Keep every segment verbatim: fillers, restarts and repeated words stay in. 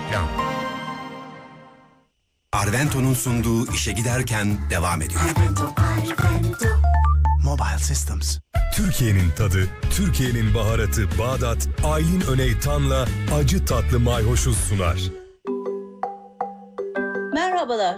Reklam. Arvento'nun sunduğu işe giderken devam ediyor. Arvento, Arvento. Mobile Systems. Türkiye'nin tadı, Türkiye'nin baharatı Bağdat, Aylin Öney Tan'la acı tatlı mayhoşuz sunar. Merhabalar.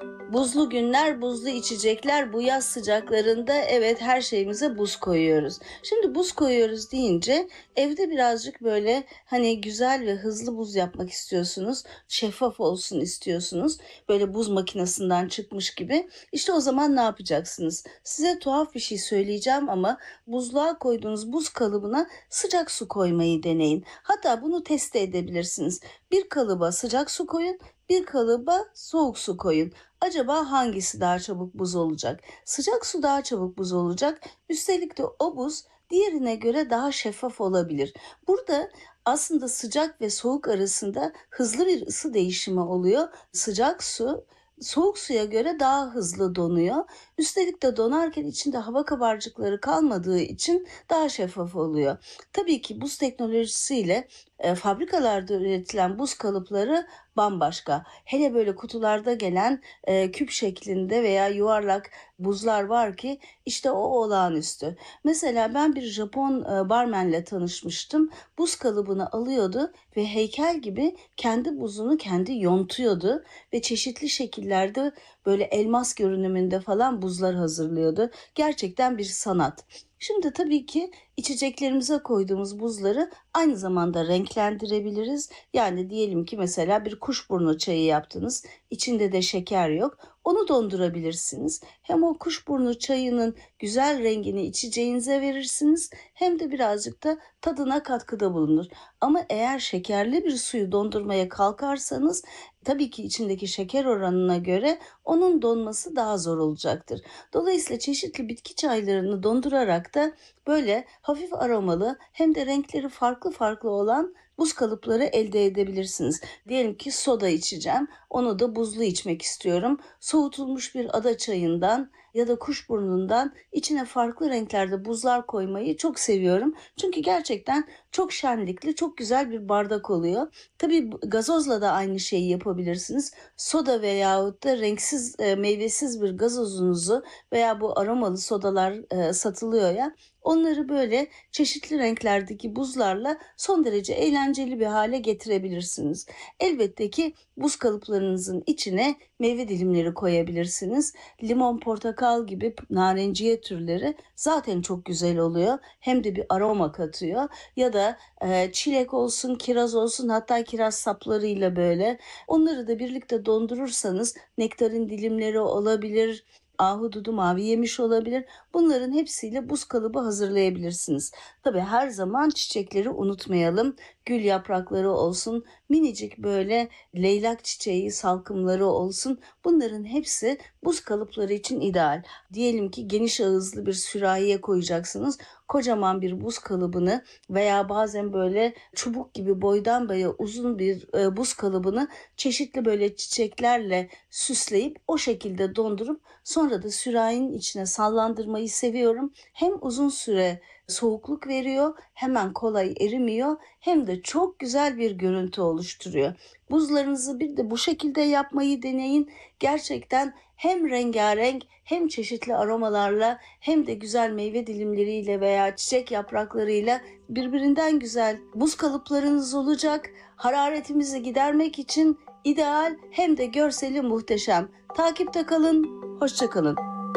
Buzlu günler, buzlu içecekler, bu yaz sıcaklarında evet her şeyimize buz koyuyoruz. Şimdi buz koyuyoruz deyince evde birazcık böyle hani güzel ve hızlı buz yapmak istiyorsunuz. Şeffaf olsun istiyorsunuz. Böyle buz makinesinden çıkmış gibi. İşte o zaman ne yapacaksınız? Size tuhaf bir şey söyleyeceğim ama buzluğa koyduğunuz buz kalıbına sıcak su koymayı deneyin. Hatta bunu test edebilirsiniz. Bir kalıba sıcak su koyun, bir kalıba soğuk su koyun. Acaba hangisi daha çabuk buz olacak? Sıcak su daha çabuk buz olacak. Üstelik de o buz diğerine göre daha şeffaf olabilir. Burada aslında sıcak ve soğuk arasında hızlı bir ısı değişimi oluyor. Sıcak su soğuk suya göre daha hızlı donuyor. Üstelik de donarken içinde hava kabarcıkları kalmadığı için daha şeffaf oluyor. Tabii ki buz teknolojisiyle e, fabrikalarda üretilen buz kalıpları bambaşka. Hele böyle kutularda gelen e, küp şeklinde veya yuvarlak buzlar var ki işte o olağanüstü. Mesela ben bir Japon e, barmenle tanışmıştım. Buz kalıbını alıyordu ve heykel gibi kendi buzunu kendi yontuyordu ve çeşitli şekillerde böyle elmas görünümünde falan buzlar hazırlıyordu. Gerçekten bir sanat. Şimdi tabii ki içeceklerimize koyduğumuz buzları aynı zamanda renklendirebiliriz. Yani diyelim ki mesela bir kuşburnu çayı yaptınız. İçinde de şeker yok. Onu dondurabilirsiniz. Hem o kuşburnu çayının güzel rengini içeceğinize verirsiniz hem de birazcık da tadına katkıda bulunur. Ama eğer şekerli bir suyu dondurmaya kalkarsanız tabii ki içindeki şeker oranına göre onun donması daha zor olacaktır. Dolayısıyla çeşitli bitki çaylarını dondurarak da böyle hafif aromalı hem de renkleri farklı farklı olan buz kalıpları elde edebilirsiniz. Diyelim ki soda içeceğim. Onu da buzlu içmek istiyorum. Soğutulmuş bir ada çayından ya da kuşburnundan içine farklı renklerde buzlar koymayı çok seviyorum. Çünkü gerçekten çok şenlikli, çok güzel bir bardak oluyor. Tabii gazozla da aynı şeyi yapabilirsiniz. Soda veyahut da renksiz, e, meyvesiz bir gazozunuzu veya bu aromalı sodalar e, satılıyor ya. Onları böyle çeşitli renklerdeki buzlarla son derece eğlenceli bir hale getirebilirsiniz. Elbette ki buz kalıplarınızın içine meyve dilimleri koyabilirsiniz. Limon, portakal gibi narenciye türleri zaten çok güzel oluyor. Hem de bir aroma katıyor. Ya da e, çilek olsun, kiraz olsun, hatta kiraz saplarıyla böyle. Onları da birlikte dondurursanız nektarin dilimleri olabilir. Ahududu, mavi yemiş olabilir. Bunların hepsiyle buz kalıbı hazırlayabilirsiniz. Tabii her zaman çiçekleri unutmayalım. Gül yaprakları olsun, minicik böyle leylak çiçeği salkımları olsun. Bunların hepsi buz kalıpları için ideal. Diyelim ki geniş ağızlı bir sürahiye koyacaksınız. Kocaman bir buz kalıbını veya bazen böyle çubuk gibi boydan boya uzun bir e, buz kalıbını çeşitli böyle çiçeklerle süsleyip o şekilde dondurup sonra da sürahinin içine sallandırmayı seviyorum. Hem uzun süre soğukluk veriyor, hemen kolay erimiyor, hem de çok güzel bir görüntü oluşturuyor. Buzlarınızı bir de bu şekilde yapmayı deneyin. Gerçekten hem rengarenk hem çeşitli aromalarla hem de güzel meyve dilimleriyle veya çiçek yapraklarıyla birbirinden güzel buz kalıplarınız olacak. Hararetimizi gidermek için ideal hem de görseli muhteşem. Takipte kalın, hoşça kalın.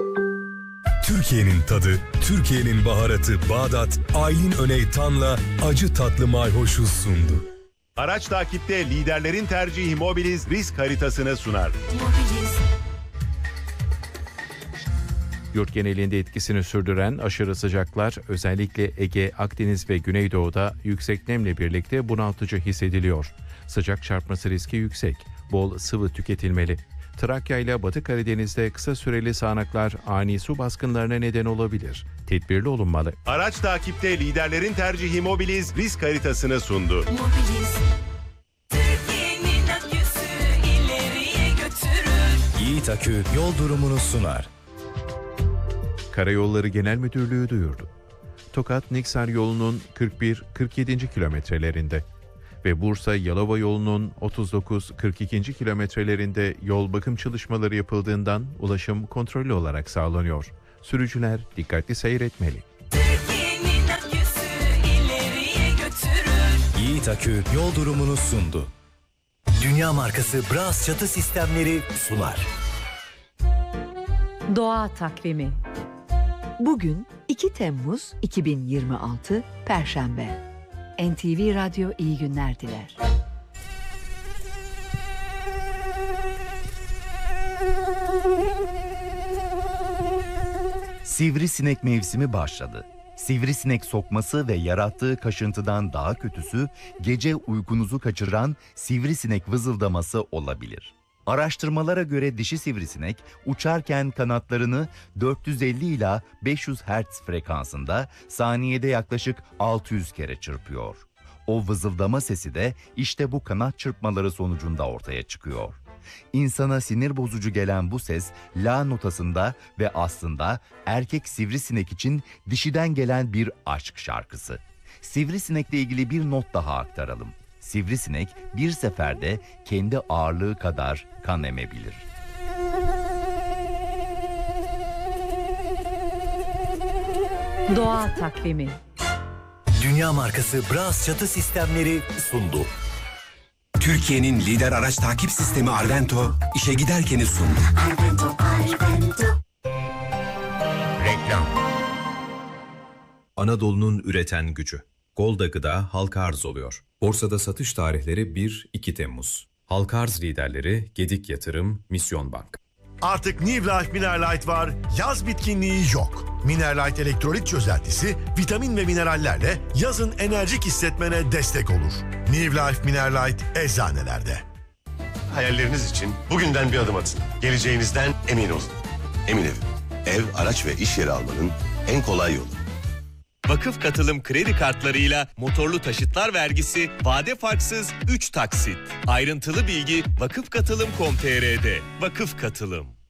Türkiye'nin tadı, Türkiye'nin baharatı Bağdat, Aylin Öney Tan'la acı tatlı mayhoşuz sundu. Araç takipte liderlerin tercihi Mobiliz risk haritasını sunar. Mobiliz. Yurt genelinde etkisini sürdüren aşırı sıcaklar özellikle Ege, Akdeniz ve Güneydoğu'da yüksek nemle birlikte bunaltıcı hissediliyor. Sıcak çarpması riski yüksek, bol sıvı tüketilmeli. Trakya ile Batı Karadeniz'de kısa süreli sağanaklar ani su baskınlarına neden olabilir. Tedbirli olunmalı. Araç takipte liderlerin tercihi Mobiliz risk haritasını sundu. Mobiliz. Türkiye'nin aküsü ileriye götürür. Yiğit Akü yol durumunu sunar. Karayolları Genel Müdürlüğü duyurdu. Tokat-Niksar yolunun kırk bir kırk yedinci kilometrelerinde ve Bursa-Yalova yolunun otuz dokuz kırk iki. kilometrelerinde yol bakım çalışmaları yapıldığından ulaşım kontrollü olarak sağlanıyor. Sürücüler dikkatli seyretmeli. Türkiye'nin aküsü ileriye götürür. Yiğit Akü yol durumunu sundu. Dünya markası Bras çatı sistemleri sunar. Doğa takvimi. Bugün iki Temmuz iki bin yirmi altı Perşembe. N T V Radyo iyi günler diler. Sivrisinek mevsimi başladı. Sivrisinek sokması ve yarattığı kaşıntıdan daha kötüsü gece uykunuzu kaçıran sivrisinek vızıldaması olabilir. Araştırmalara göre dişi sivrisinek uçarken kanatlarını dört yüz elli ila beş yüz hertz frekansında saniyede yaklaşık altı yüz kere çırpıyor. O vızıldama sesi de işte bu kanat çırpmaları sonucunda ortaya çıkıyor. İnsana sinir bozucu gelen bu ses la notasında ve aslında erkek sivrisinek için dişiden gelen bir aşk şarkısı. Sivrisinekle ilgili bir not daha aktaralım. Sivrisinek bir seferde kendi ağırlığı kadar kan emebilir. Doğa takvimi. Dünya markası Bras çatı sistemleri sundu. Türkiye'nin lider araç takip sistemi Arvento, işe giderkeni sundu. Arvento, Arvento. Reklam. Anadolu'nun üreten gücü. Golda Gıda halka arz oluyor. Borsada satış tarihleri bir iki Temmuz. Halka arz liderleri Gedik Yatırım, Misyon Bank. Artık New Life Mineralite var, yaz bitkinliği yok. Mineralite elektrolit çözeltisi, vitamin ve minerallerle yazın enerjik hissetmene destek olur. New Life Mineralite eczanelerde. Hayalleriniz için bugünden bir adım atın. Geleceğinizden emin olun. Emin Ev, ev, araç ve iş yeri almanın en kolay yolu. Vakıf Katılım kredi kartlarıyla motorlu taşıtlar vergisi vade farksız üç taksit. Ayrıntılı bilgi vakıf katılım nokta com nokta tr'de. Vakıf Katılım.